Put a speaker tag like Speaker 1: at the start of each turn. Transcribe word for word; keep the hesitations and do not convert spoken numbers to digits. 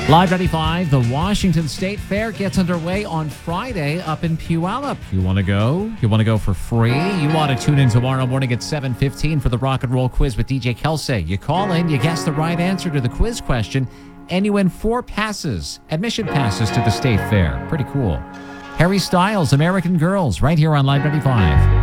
Speaker 1: Live ninety-five, the Washington State Fair gets underway on Friday up in Puyallup. You want to go? You want to go for free? You want to tune in tomorrow morning at seven fifteen for the Rock and Roll Quiz with D J Kelsey. You call in, you guess the right answer to the quiz question, and you win four passes, admission passes to the State Fair. Pretty cool. Harry Styles, American Girls, right here on Live ninety-five.